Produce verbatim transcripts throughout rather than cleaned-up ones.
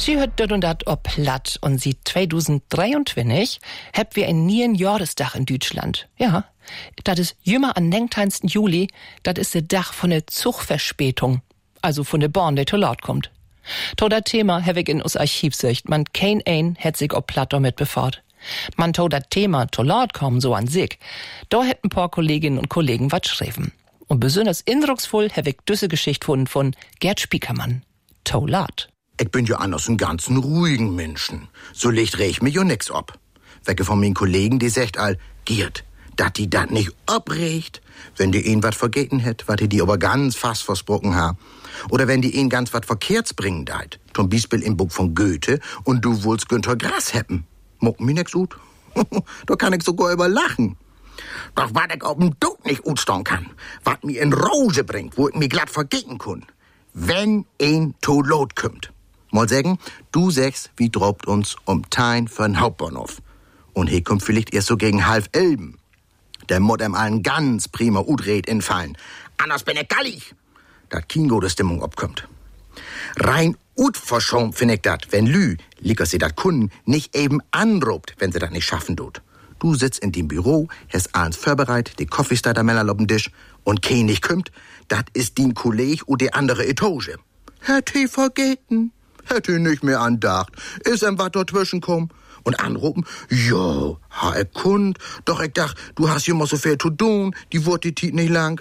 Sie hört dort und dat ob platt und sie zweitausenddreiundzwanzig habt wir ein neuen Jahrestag in Deutschland. Ja, das ist jümmer an neunzehnten Juli, das ist der Dach von der Zugverspätung, also von der Bahn, der zu laut kommt. To dat Thema hab ich in us Archiv sicht, man kein ein hat sich ob platt damit befahrt. Man to dat Thema zu laut kommen so an sich, da hätten ein paar Kolleginnen und Kollegen wat schreiben. Und besonders eindrucksvoll hab ich düsse Geschichte von, von Gerd Spiekermann. To laut. Ich bin ja anders ein ganzen ruhigen Menschen. So leicht reg mich ja nix ab. Wecke von meinen Kollegen, die sagt all, Gerd, dat die dat nicht abregt, wenn die ihn wat vergeten hätt, wat die die aber ganz fast versprochen ha. Oder wenn die ihn ganz wat verkehrts bringen deit. Zum Beispiel im Buch von Goethe und du wollst Günter Grass hätten. Muck mir nix ut. Da kann ich sogar über lachen. Doch wat ich ob'n Duck nicht utstehen kann, wat mir in Rose bringt, wo ich mir glatt vergeten kun. Wenn ein to lot kümmt. Mal sagen, du sagst, wie drobt uns um Tein für den Hauptbahnhof. Und hier kommt vielleicht erst so gegen halb elben. Der muss ihm allen ganz prima Utred infallen. Anders bin ich gallig. Dat kein gute Stimmung abkommt. Rein utverschämt find ich dat, wenn Lü, liker sie dat Kunden, nicht eben anrobt, wenn sie dat nicht schaffen tut. Du sitzt in dem Büro, hast alles vorbereitet, die Kaffeestarter Meller auf dem Tisch und kein nicht kommt, dat ist din Kolleg und die andere Etage. Hätt he vergeten. Hätte nicht mehr andacht. Ist ein wat dazwischen kommen. Und anrufen, jo, ha er kund, doch ich dacht, du hast immer so viel zu tun, die wird die Tiet nicht lang.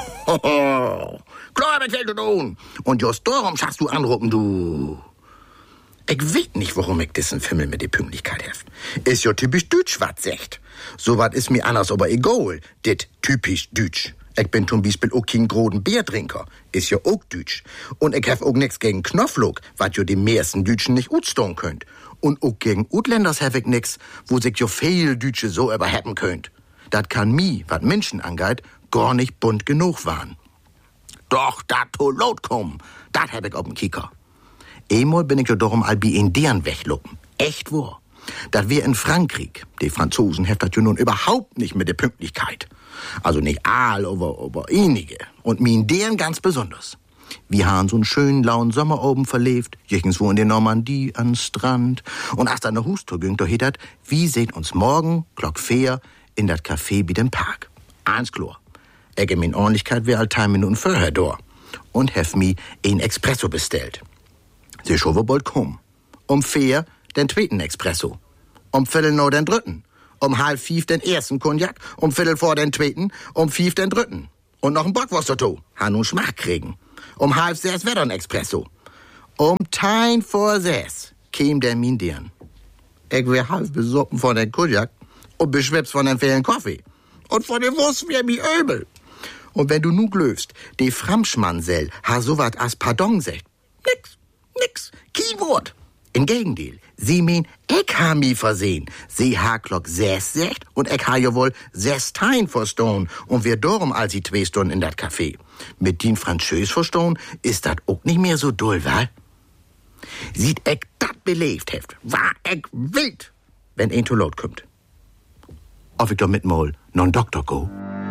Klar, mit viel zu tun. Und just darum schaffst du anrufen, du. Ich weiß nicht, warum ich diesen Fimmel mit der Pünktlichkeit heft. Ist ja typisch deutsch, wat sagt. So wat ist mir anders aber egal, dit typisch deutsch. Ich bin zum Beispiel auch kein großen Biertrinker. Ist ja auch deutsch. Und ich hab auch nix gegen Knopflook, wat jo die meisten Deutschen nicht utstehen könnt. Und auch gegen Utländers hab ich nix, wo sich jo viel Deutsche so überhappen könnt. Dat kann mi, wat Menschen angeht, gar nicht bunt genug waren. Doch dat to laut kommen, dat hab ich ob'n Kicker. Einmal bin ich jo darum albi in deren wegluppen. Echt wahr. Dat wir in Frankreich, die Franzosen heft dat jo nun überhaupt nicht mit der Pünktlichkeit. Also nicht all, aber, aber einige. Und mir in deren ganz besonders. Wir haben so einen schönen lauen Sommer oben verlebt, irgendwo in der Normandie an Strand. Und als dann eine Hustour ging, da hieß das, wie seht uns morgen, Glock vier, in dat Café bei dem Park. Eins klar. Ich in Ordentlichkeit wär halt drei Minuten vorher da. Und hef mi ein Espresso bestellt. Sie schon bald kommen. Um vier den zweiten Espresso. Um viertel noch den dritten. Um halb fief den ersten Cognac, um viertel vor den zweiten, um fief den dritten. Und noch ein Bockwurst dazu. Han nun Schmack kriegen. Um halb sechs wieder ein Espresso. Um tein vor sechs käm der min deren. Ich wär halb besoppen von den Cognac und beschwipst von den vielen Kaffee. Und von den Wurst wär mi übel. Und wenn du nu glöfst, die Framschmannsell ha so wat as Pardon sagt. Nix, nix, kein Wort. Im Gegenteil, sie mean, ich ha mi versehen. Sie ha Glock sechs secht und ich ha ja wohl sechs Tein verstohn und wir dorum als sie zwei Stunden in dat Café. Mit den Französ verstohn ist dat auch nicht mehr so doll, wa? Sieht ich dat belebt heft, war ich wild, wenn ein to laut kommt. Ob ich doch mit mal non Doktor go.